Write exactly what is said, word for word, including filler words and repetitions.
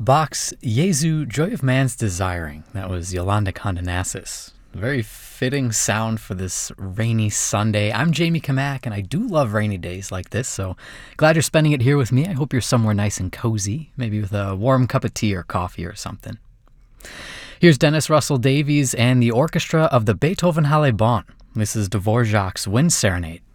Bach's Jesu, Joy of Man's Desiring. That was Yolanda Condonassis. Very fitting sound for this rainy Sunday. I'm Jamie Kamak, and I do love rainy days like this, so glad you're spending it here with me. I hope you're somewhere nice and cozy, maybe with a warm cup of tea or coffee or something. Here's Dennis Russell Davies and the orchestra of the Beethoven Halle Bonn. This is Dvorak's Wind Serenade.